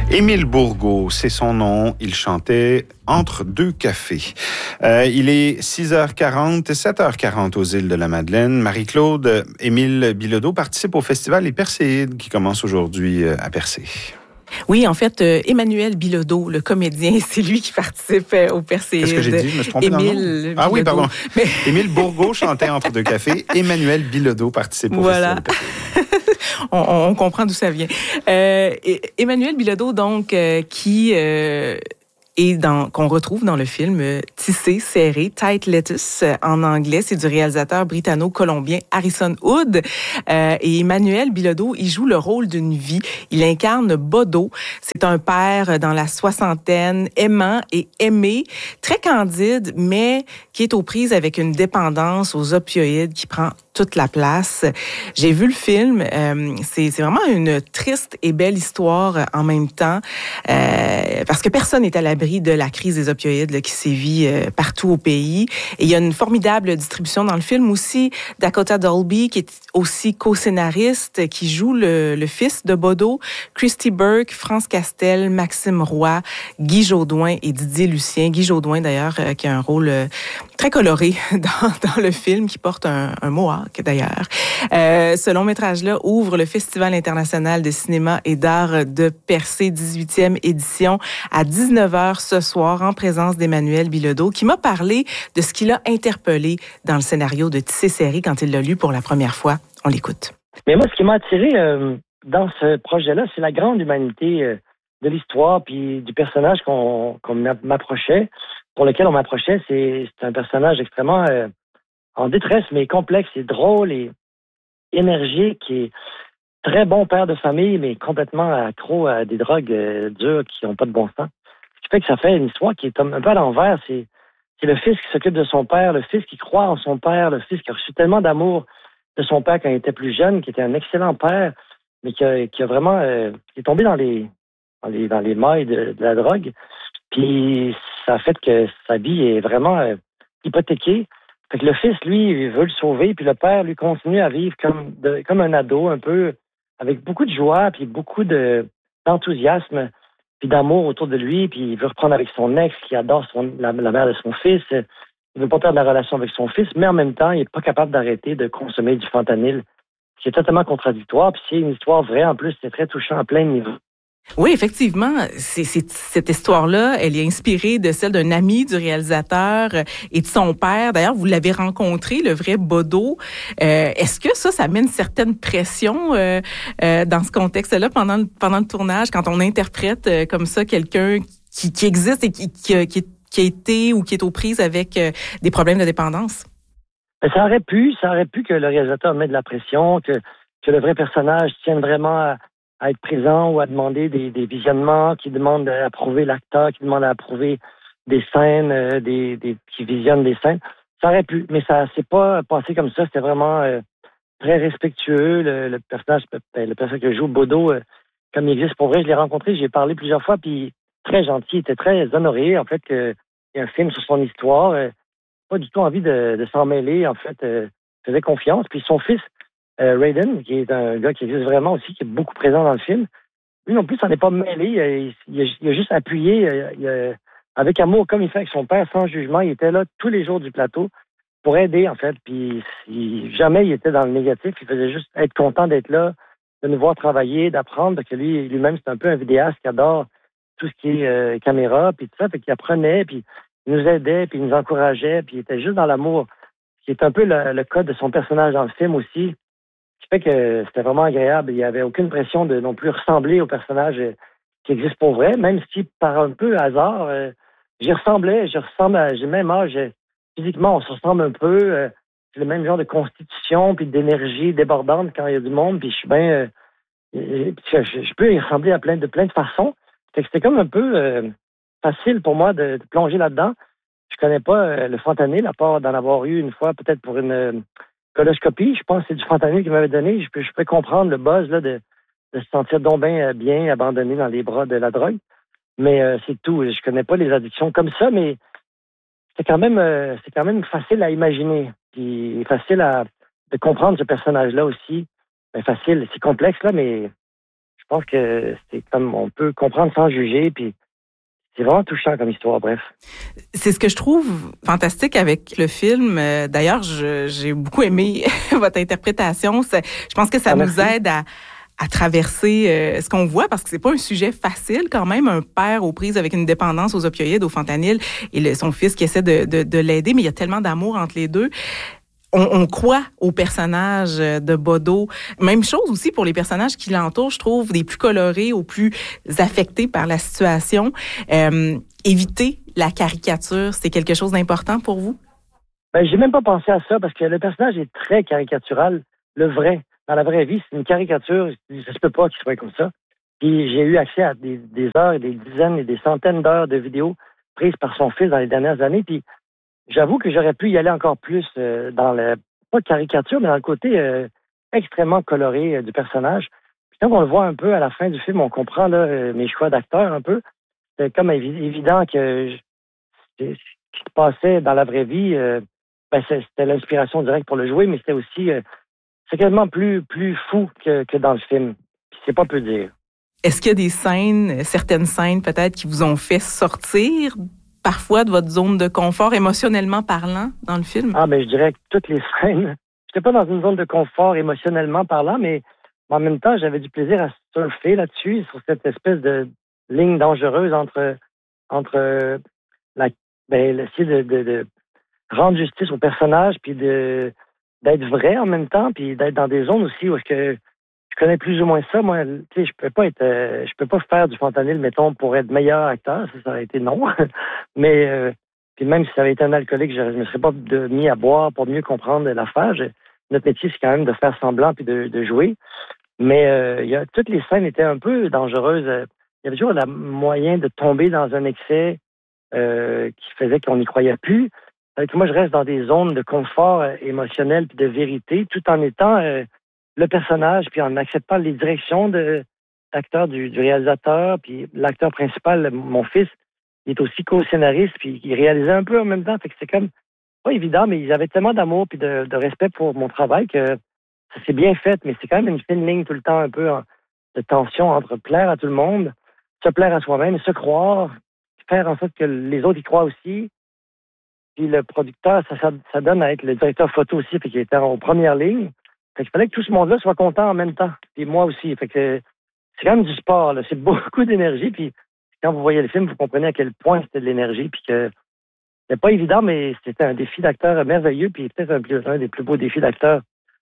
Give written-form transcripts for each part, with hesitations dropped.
Émile Bourgault, c'est son nom. Il chantait Entre deux cafés. Il est 6h40, 7h40 aux îles de la Madeleine. Marie-Claude, Émile Bilodeau participe au festival Les Perséides qui commence aujourd'hui à Percé. Oui, en fait, Emmanuel Bilodeau, le comédien, c'est lui qui participe au Perséides. Qu'est-ce que j'ai dit? Je me suis trompé dans le nom? Ah oui, pardon. Mais... Émile Bourgault chantait Entre deux cafés. Emmanuel Bilodeau participe au festival Les Perséides. On comprend d'où ça vient. Emmanuel Bilodeau, donc, qu'on retrouve dans le film Tissé, serré, Tight Lettuce en anglais. C'est du réalisateur britanno-colombien Harrison Hood. Et Emmanuel Bilodeau, il joue le rôle d'une vie. Il incarne Bodo. C'est un père dans la soixantaine, aimant et aimé, très candide, mais qui est aux prises avec une dépendance aux opioïdes qui prend toute la place. J'ai vu le film. C'est vraiment une triste et belle histoire en même temps, parce que personne n'est à l'abri de la crise des opioïdes là, qui sévit partout au pays. Et il y a une formidable distribution dans le film aussi. Dakota Dolby, qui est aussi co-scénariste, qui joue le fils de Bodo, Christy Burke, France Castel, Maxime Roy, Guy Jodoin et Didier Lucien. Guy Jodoin, d'ailleurs, qui a un rôle très coloré dans le film, qui porte un mohawk, d'ailleurs. Ce long-métrage-là ouvre le Festival international de cinéma et d'art de Percé, 18e édition, à 19h ce soir, en présence d'Emmanuel Bilodeau, qui m'a parlé de ce qu'il a interpellé dans le scénario de Tissé serré quand il l'a lu pour la première fois. On l'écoute. Mais moi, ce qui m'a attiré dans ce projet-là, c'est la grande humanité de l'histoire puis du personnage qu'on m'approchait, pour lequel on m'approchait. C'est un personnage extrêmement en détresse, mais complexe et drôle et énergique et très bon père de famille, mais complètement accro à des drogues dures qui n'ont pas de bon sens. Ce qui fait que ça fait une histoire qui est un peu à l'envers. C'est le fils qui s'occupe de son père, le fils qui croit en son père, le fils qui a reçu tellement d'amour de son père quand il était plus jeune, qui était un excellent père, mais qui a vraiment qui est tombé dans les mailles de la drogue. Puis ça a fait que sa vie est vraiment hypothéquée. Fait que le fils, lui, il veut le sauver, puis le père, lui, continue à vivre comme un ado, un peu, avec beaucoup de joie, puis beaucoup d'enthousiasme, puis d'amour autour de lui, puis il veut reprendre avec son ex, qui adore la mère de son fils. Il veut pas perdre la relation avec son fils, mais en même temps, il est pas capable d'arrêter de consommer du fentanyl, ce qui est totalement contradictoire. Puis c'est une histoire vraie, en plus, c'est très touchant à plein de niveaux. Oui, effectivement, cette histoire-là, elle est inspirée de celle d'un ami du réalisateur et de son père. D'ailleurs, vous l'avez rencontré, le vrai Bodo. Est-ce que ça met une certaine pression dans ce contexte-là pendant le tournage, quand on interprète comme ça quelqu'un qui existe et qui a été ou qui est aux prises avec des problèmes de dépendance? Ça aurait pu que le réalisateur mette de la pression, que le vrai personnage tienne vraiment à être présent ou à demander des visionnements, qui demandent à approuver l'acteur, qui demandent à approuver des scènes, qui visionnent des scènes. Ça aurait pu, mais ça s'est pas passé comme ça. C'était vraiment très respectueux. Le personnage que joue, Bodo, comme il existe pour vrai, je l'ai rencontré, j'ai parlé plusieurs fois, puis très gentil, il était très honoré, en fait, qu'il y a un film sur son histoire. Pas du tout envie de s'en mêler, en fait, faisait confiance. Puis son fils, Raiden, qui est un gars qui existe vraiment aussi, qui est beaucoup présent dans le film, lui non plus s'en est pas mêlé. Il a juste appuyé avec amour, comme il fait avec son père, sans jugement. Il était là tous les jours du plateau pour aider, en fait. Puis jamais il était dans le négatif. Il faisait juste être content d'être là, de nous voir travailler, d'apprendre, parce que lui-même, c'est un peu un vidéaste qui adore tout ce qui est caméra, puis tout ça. Fait qu'il apprenait, puis il nous aidait, puis il nous encourageait, puis il était juste dans l'amour. qui est un peu le cas de son personnage dans le film aussi, qui fait que c'était vraiment agréable. Il n'y avait aucune pression de non plus ressembler au personnage qui existe pour vrai, même si par un peu hasard, j'y ressemblais, j'ai le même âge. Physiquement, on se ressemble un peu. C'est le même genre de constitution puis d'énergie débordante quand il y a du monde, puis je suis bien... je peux y ressembler à plein de façons. Fait que c'était comme un peu facile pour moi de plonger là-dedans. Je connais pas le fentanyl, à part d'en avoir eu une fois, peut-être pour une coloscopie. Je pense que c'est du fentanyl qu'il m'avait donné. Je peux comprendre le buzz là, de se sentir donc bien abandonné dans les bras de la drogue. Mais c'est tout. Je connais pas les addictions comme ça, mais c'est quand même facile à imaginer. Puis facile de comprendre ce personnage-là aussi. Ben, facile, c'est complexe, là, mais je pense que c'est comme on peut comprendre sans juger, puis c'est vraiment touchant comme histoire, bref. C'est ce que je trouve fantastique avec le film. D'ailleurs, j'ai beaucoup aimé votre interprétation. Je pense que ça nous aide à traverser ce qu'on voit, parce que c'est pas un sujet facile quand même, un père aux prises avec une dépendance aux opioïdes, au fentanyl, et son fils qui essaie de l'aider, mais il y a tellement d'amour entre les deux. On croit au personnage de Bodo. Même chose aussi pour les personnages qui l'entourent, je trouve, des plus colorés aux plus affectés par la situation. Éviter la caricature, c'est quelque chose d'important pour vous? Ben, j'ai même pas pensé à ça parce que le personnage est très caricatural. Le vrai, dans la vraie vie, c'est une caricature. Ça se peut pas qu'il soit comme ça. Puis j'ai eu accès à des heures et des dizaines et des centaines d'heures de vidéos prises par son fils dans les dernières années. Puis j'avoue que j'aurais pu y aller encore plus dans le, pas caricature, mais dans le côté extrêmement coloré du personnage. Puis quand on le voit un peu à la fin du film, on comprend là, mes choix d'acteur un peu. C'est comme évident que ce qui se passait dans la vraie vie, c'était l'inspiration directe pour le jouer, mais c'était aussi c'est quasiment plus fou que dans le film. Puis c'est pas peu dire. Est-ce qu'il y a des scènes, certaines scènes peut-être, qui vous ont fait sortir parfois de votre zone de confort, émotionnellement parlant, dans le film? Ah, ben je dirais que toutes les scènes. J'étais pas dans une zone de confort émotionnellement parlant, mais en même temps, j'avais du plaisir à surfer là-dessus, sur cette espèce de ligne dangereuse entre essayer de rendre justice au personnage, puis d'être vrai en même temps, puis d'être dans des zones aussi où est-ce que je connais plus ou moins ça. Moi, tu sais, je peux pas faire du fentanyl, mettons, pour être meilleur acteur, ça aurait été non. Mais puis même si ça avait été un alcoolique, je me serais pas mis à boire pour mieux comprendre l'affaire. Notre métier, c'est quand même de faire semblant puis de jouer. Mais toutes les scènes étaient un peu dangereuses. Il y avait toujours le moyen de tomber dans un excès qui faisait qu'on n'y croyait plus. Que moi, je reste dans des zones de confort émotionnel puis de vérité, tout en étant le personnage, puis en acceptant les directions d'acteur du réalisateur, puis l'acteur principal, mon fils, il est aussi co-scénariste, puis il réalisait un peu en même temps. Fait que c'est comme pas évident, mais ils avaient tellement d'amour puis de respect pour mon travail que ça s'est bien fait, mais c'est quand même une fine ligne tout le temps un peu de tension entre plaire à tout le monde, se plaire à soi-même et se croire, faire en sorte que les autres y croient aussi. Puis le producteur, ça donne à être le directeur photo aussi, fait qu'il était en première ligne. Fait qu'il fallait que tout ce monde-là soit content en même temps. Puis moi aussi. Fait que c'est quand même du sport, là. C'est beaucoup d'énergie. Puis quand vous voyez le film, vous comprenez à quel point c'était de l'énergie. Puis que c'était pas évident, mais c'était un défi d'acteur merveilleux. Puis peut-être un des plus beaux défis d'acteur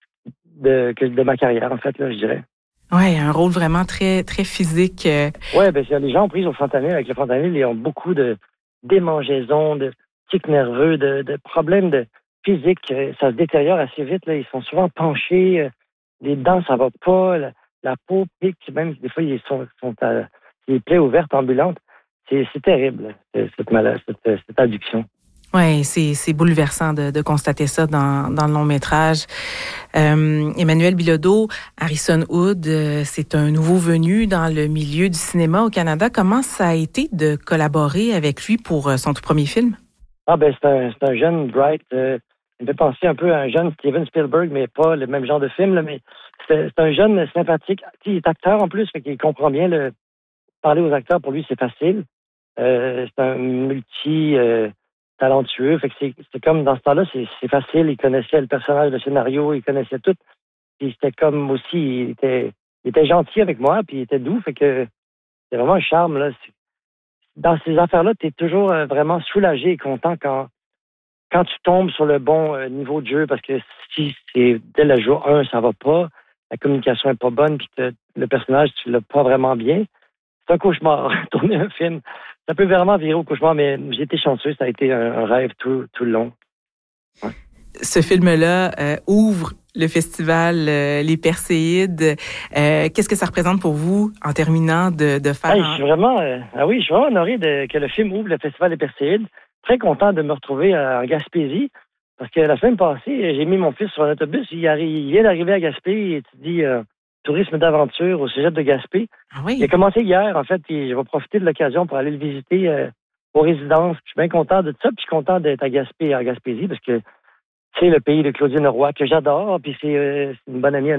de ma carrière, en fait, là, je dirais. Oui, un rôle vraiment très, très physique. Oui, ben les gens ont pris au fentanyl. Avec le fentanyl, ils ont beaucoup de démangeaisons, de tics nerveux, de problèmes de physique. Ça se détériore assez vite. Là. Ils sont souvent penchés. Les dents, ça va pas. La peau pique. Même des fois, ils sont à des plaies ouvertes ambulantes. C'est terrible, cette addiction. Oui, c'est bouleversant de constater ça dans le long-métrage. Emmanuel Bilodeau, Harrison Hood, c'est un nouveau venu dans le milieu du cinéma au Canada. Comment ça a été de collaborer avec lui pour son tout premier film? Ah ben c'est un jeune bright. Il me fait penser un peu à un jeune Steven Spielberg, mais pas le même genre de film. Là, mais c'est un jeune sympathique. Il est acteur en plus, fait qu'il comprend bien parler aux acteurs. Pour lui, c'est facile. C'est un talentueux. Fait que c'est comme dans ce temps-là, c'est facile. Il connaissait le personnage, le scénario, il connaissait tout. Puis c'était comme aussi, il était gentil avec moi, puis il était doux. Fait que c'est vraiment un charme, là. Dans ces affaires-là, tu es toujours vraiment soulagé et content quand tu tombes sur le bon niveau de jeu, parce que si c'est dès le jour 1, ça va pas, la communication est pas bonne, puis le personnage, tu l'as pas vraiment bien, c'est un cauchemar. Tourner un film, ça peut vraiment virer au cauchemar, mais j'ai été chanceux, ça a été un rêve tout le long. Ouais. Ce film-là ouvre le festival Les Perséides. Qu'est-ce que ça représente pour vous en terminant de faire... Hey, je suis vraiment honoré que le film ouvre le festival Les Perséides. Très content de me retrouver en Gaspésie. Parce que la semaine passée, j'ai mis mon fils sur un autobus. Il vient d'arriver à Gaspé et tu dis tourisme d'aventure au cégep de Gaspé. Ah oui? Il a commencé hier, en fait, et je vais profiter de l'occasion pour aller le visiter aux résidences. Je suis bien content de ça, puis je suis content d'être à Gaspé, en Gaspésie, parce que c'est le pays de Claudine Roy que j'adore, puis c'est une bonne amie à nous.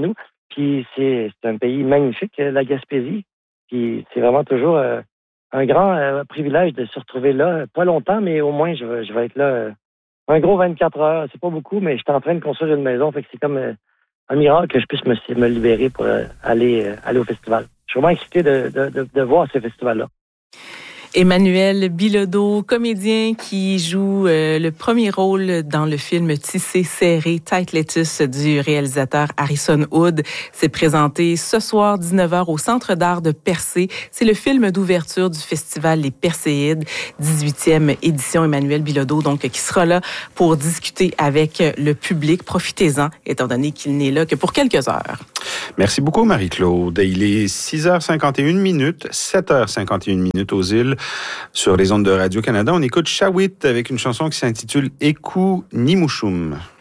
Puis c'est un pays magnifique, la Gaspésie. Puis c'est vraiment toujours un grand privilège de se retrouver là. Pas longtemps, mais au moins, je vais être là un gros 24 heures. C'est pas beaucoup, mais je suis en train de construire une maison. Fait que c'est comme un miracle que je puisse me libérer pour aller au festival. Je suis vraiment excité de voir ce festival-là. Emmanuel Bilodeau, comédien qui joue le premier rôle dans le film Tissé serré, Tight Lettuce du réalisateur Harrison Wood. C'est présenté ce soir 19h au Centre d'art de Percé. C'est le film d'ouverture du festival Les Perséides, 18e édition. Emmanuel Bilodeau, donc, qui sera là pour discuter avec le public. Profitez-en, étant donné qu'il n'est là que pour quelques heures. Merci beaucoup, Marie-Claude. Il est 6h51, 7h51 aux îles. Sur les ondes de Radio-Canada, on écoute Shawit avec une chanson qui s'intitule Eku Nimouchoum.